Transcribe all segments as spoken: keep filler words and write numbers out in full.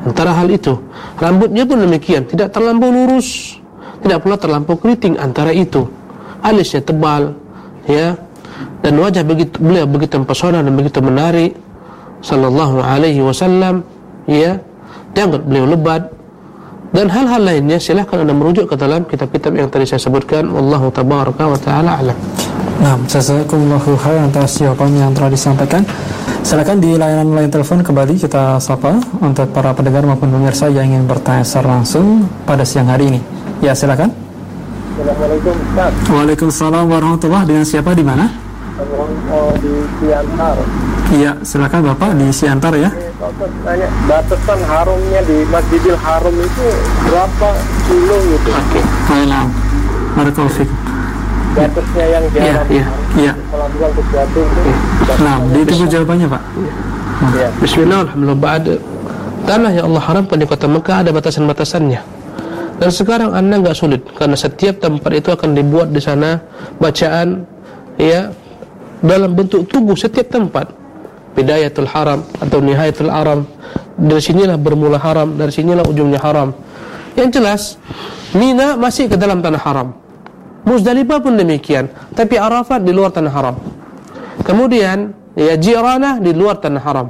Antara hal itu, rambutnya pun demikian, tidak terlampau lurus, tidak pula terlampau keriting, antara itu. Alisnya tebal, ya, dan wajah begitu, beliau begitu mempesona dan begitu menarik, sallallahu alaihi wasallam, ya, jangan beliau lebat, dan hal-hal lainnya silahkan Anda merujuk ke dalam kitab-kitab yang tadi saya sebutkan. Wallahu tabaraka wa ta'ala alam. Nah, jazakumullahu khairan atas jawaban yang telah disampaikan. Silakan di layanan line telepon kembali kita sapa untuk para pendengar maupun pemirsa yang ingin bertanya secara langsung pada siang hari ini. Ya, silakan. Assalamualaikum Ustaz. Waalaikumsalam warahmatullahi. Dengan siapa, di mana? Oh, di Siantar. Iya, silakan Bapak di Siantar ya. Ustaz tanya, batasan harumnya di Masjidil Haram itu berapa kilo gitu? Oke. Baiklah. Barakallahu fiik. Batasnya yang jalan. Iya, iya. Melakukan sesuatu itu. Nah, ditunggu jawabannya, Pak. Ya. Bismillah, alhamdulillah. Ba'da tanah yang Allah haramkan di kota Mekah ada batasan-batasannya. Dan sekarang Anda enggak sulit karena setiap tempat itu akan dibuat di sana bacaan, ya, dalam bentuk tugu setiap tempat. Bidayatul haram atau nihayatul haram. Dari sinilah bermula haram, dari sinilah ujungnya haram. Yang jelas, Mina masih ke dalam tanah haram. Muzdalifah pun demikian, tapi Arafat di luar tanah haram. Kemudian ya Jiranah di luar tanah haram.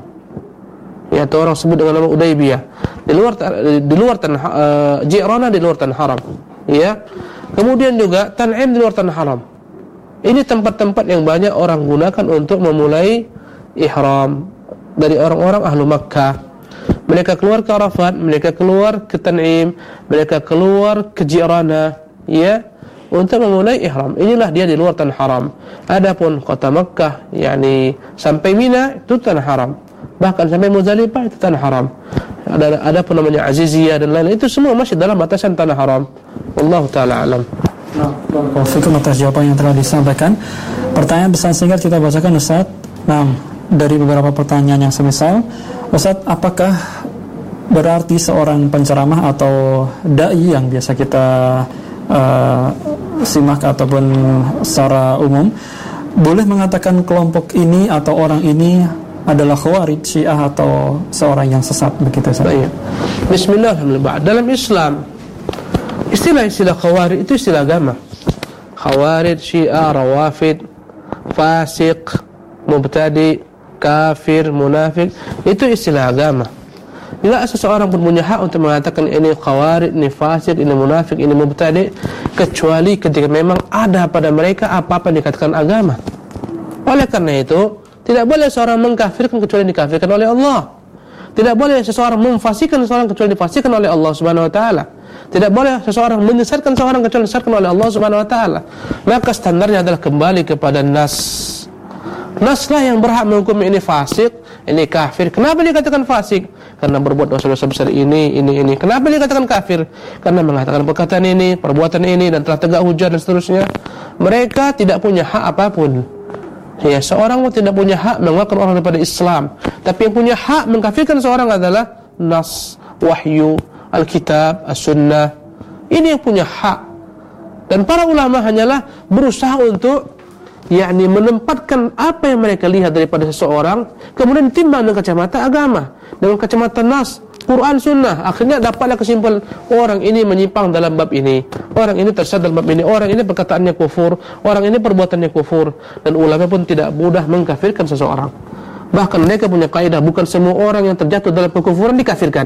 Ya, atau orang sebut dengan nama Udaybiyah. Di luar di luar tanah uh, Jiranah di luar tanah haram. Ya. Kemudian juga Tan'im di luar tanah haram. Ini tempat-tempat yang banyak orang gunakan untuk memulai ihram dari orang-orang ahlu Makkah. Mereka keluar ke Arafat, mereka keluar ke Tan'im, mereka keluar ke Jiranah, ya, untuk memulai ihram. Inilah dia di luar tanah haram. Adapun kota Makkah, yakni sampai Mina itu tanah haram. Bahkan sampai Muzdalifah itu tanah haram. Ada ada pun namanya Aziziyah dan lain-lain, itu semua masih dalam batasan tanah haram. Wallahu taala alam. Nah, Waalaikumsalam atas jawaban yang telah disampaikan. Pertanyaan pesan singkat kita bacakan, Ustaz. Nah, dari beberapa pertanyaan yang semisal, Ustaz, apakah berarti seorang penceramah atau dai yang biasa kita uh, simak ataupun secara umum boleh mengatakan kelompok ini atau orang ini adalah khawarij, syiah atau seorang yang sesat, begitu saja? Bismillah, alhamdulillah. Dalam Islam istilah-istilah khawarij itu istilah agama. Khawarij, syiah, rawafid, fasik, mubtadi, kafir, munafik, itu istilah agama. Bila seseorang pun punya hak untuk mengatakan ini khawarij, ini fasik, ini munafik, ini mubtadi, kecuali ketika memang ada pada mereka apa-apa yang dikatakan agama. Oleh karena itu, tidak boleh seorang mengkafirkan kecuali dikafirkan oleh Allah. Tidak boleh seseorang memfasikan seseorang kecuali difasikan oleh Allah Subhanahu wa taala. Tidak boleh seseorang menyesatkan seseorang kecuali disesatkan oleh Allah Subhanahu wa taala. Maka standarnya adalah kembali kepada nas. Naslah yang berhak menghukum ini fasik, ini kafir. Kenapa dikatakan fasik? Karena berbuat dosa-dosa besar ini, ini, ini. Kenapa dikatakan kafir? Karena mengatakan perkataan ini, perbuatan ini, dan telah tegak hujah dan seterusnya. Mereka tidak punya hak apapun. Ya, seorang pun tidak punya hak mengeluarkan orang daripada Islam. Tapi yang punya hak mengkafirkan seorang adalah nas, wahyu, Alkitab, as-sunnah. Ini yang punya hak. Dan para ulama hanyalah berusaha untuk yakni menempatkan apa yang mereka lihat daripada seseorang, kemudian ditimbang dengan kacamata agama, dengan kacamata nas, Quran, sunnah. Akhirnya dapatlah kesimpulan, orang ini menyimpang dalam bab ini, orang ini tersesat dalam bab ini, orang ini perkataannya kufur, orang ini perbuatannya kufur. Dan ulama pun tidak mudah mengkafirkan seseorang. Bahkan mereka punya kaidah, bukan semua orang yang terjatuh dalam kekufuran dikafirkan.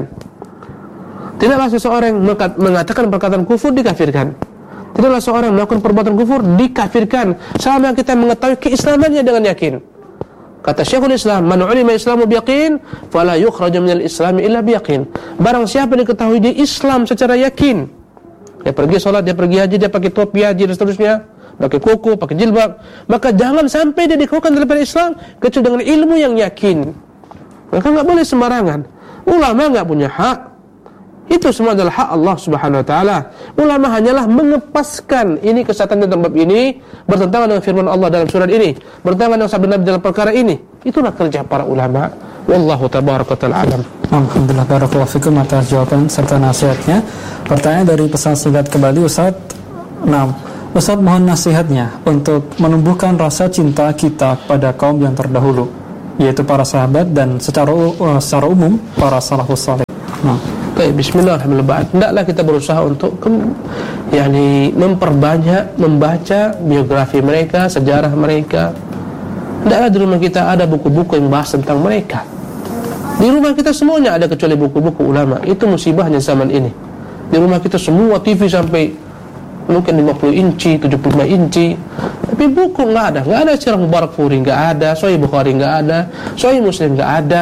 Tidaklah seseorang mengatakan perkataan kufur dikafirkan. Tidaklah seorang melakukan perbuatan kufur dikafirkan selama kita mengetahui keislamannya dengan yakin. Kata Syekhul Islam, man ulima islamu biyaqin fala yukhraju minal islami illa biyaqin. Barang siapa diketahui dia Islam secara yakin, dia pergi sholat, dia pergi haji, dia pakai topi haji dan seterusnya, pakai kuku, pakai jilbab, maka jangan sampai dia dikeluarkan daripada Islam kecuali dengan ilmu yang yakin. Maka enggak boleh sembarangan. Ulama enggak punya hak. Itu semua adalah hak Allah Subhanahu wa taala. Ulama hanyalah mengepaskan ini kesesatan tentang bab ini, bertentangan dengan firman Allah dalam surat ini, bertentangan dengan sabda Nabi dalam perkara ini. Itulah kerja para ulama. Wallahu tabaraka taala alam. Alhamdulillah, barakallahu fikum atas jawaban serta nasihatnya. Pertanyaan dari pesan singkat kembali, Ustaz. Nah, Ustaz mohon nasihatnya untuk menumbuhkan rasa cinta kita pada kaum yang terdahulu, yaitu para sahabat dan secara uh, secara umum para salafus saleh. Nah. Baik, bismillah, alhamdulillah. Hendaklah kita berusaha untuk yakni memperbanyak membaca biografi mereka, sejarah mereka. Hendaklah di rumah kita ada buku-buku yang bahas tentang mereka. Di rumah kita semuanya ada kecuali buku-buku ulama. Itu musibahnya zaman ini. Di rumah kita semua T V sampai mungkin lima puluh inci, tujuh puluh lima inci. Tapi buku enggak ada. Enggak ada Sirah Mubarakfuri, enggak ada. Sahih Bukhari enggak ada. Sahih Muslim enggak ada.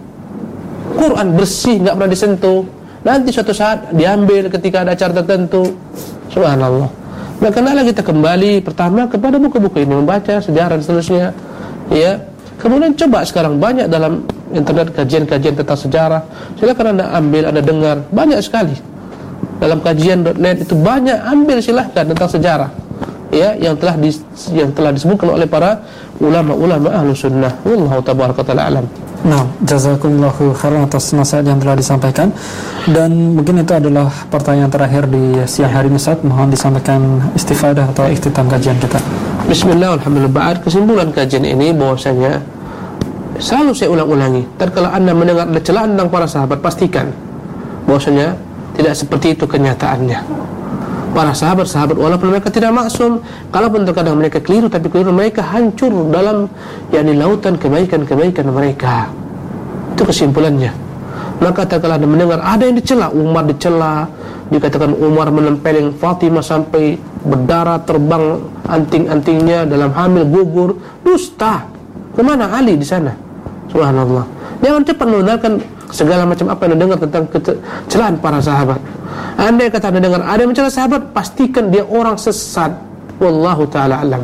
Quran bersih enggak pernah disentuh. Nanti suatu saat diambil ketika ada acara tertentu. Subhanallah. Maka hendaklah kita kembali pertama kepada buku-buku ini, membaca sejarah dan seterusnya. Ya. Kemudian coba sekarang banyak dalam internet kajian-kajian tentang sejarah. Silakan Anda ambil, Anda dengar, banyak sekali. Dalam kajian dot net itu banyak, ambil silahkan tentang sejarah. Ya, yang telah di, yang telah disebutkan oleh para ulama-ulama Ahlus Sunnah. Wallahu tabaraka taala alam. Nah, jazakumullahu khairan atas nasihat yang telah disampaikan. Dan mungkin itu adalah pertanyaan terakhir di siang hari ini, Ustaz. Mohon disampaikan istifadah atau ikhtitam kajian kita. Bismillah, alhamdulillah. Kesimpulan kajian ini bahwasanya selalu saya ulang-ulangi, tatkala Anda mendengar ada celaan tentang para sahabat, pastikan bahwasanya tidak seperti itu kenyataannya. Para sahabat-sahabat walaupun mereka tidak maksum, kalaupun terkadang mereka keliru, tapi keliru mereka hancur dalam yakni lautan kebaikan-kebaikan mereka. Itu kesimpulannya. Maka tatkala Anda mendengar ada yang dicela, Umar dicela, dikatakan Umar menempeleng Fatimah sampai berdarah, terbang anting-antingnya, dalam hamil gugur, dusta. Kemana Ali di sana? Subhanallah. Jangan cepat mendengarkan segala macam apa yang Anda dengar tentang celaan para sahabat. Andai kata Anda dengar ada yang mencela sahabat, pastikan dia orang sesat. Wallahu ta'ala alam.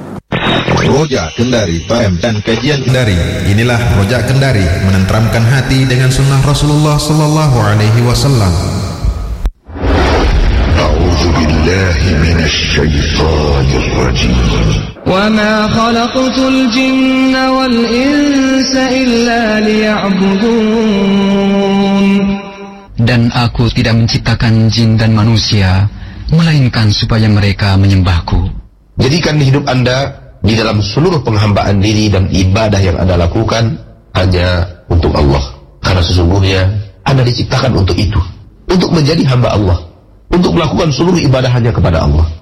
Rojak Kendari F M dan kajian Kendari. Inilah Rojak Kendari, menenteramkan hati dengan sunnah Rasulullah sallallahu alaihi wasallam. A'udzu billahi minasy syaithanir rajim. Wa ma khalaqtul jinna wal insa illa liya'budun. Dan aku tidak menciptakan jin dan manusia melainkan supaya mereka menyembahku. Jadikan hidup Anda di dalam seluruh penghambaan diri dan ibadah yang Anda lakukan hanya untuk Allah. Karena sesungguhnya Anda diciptakan untuk itu, untuk menjadi hamba Allah, untuk melakukan seluruh ibadah hanya kepada Allah.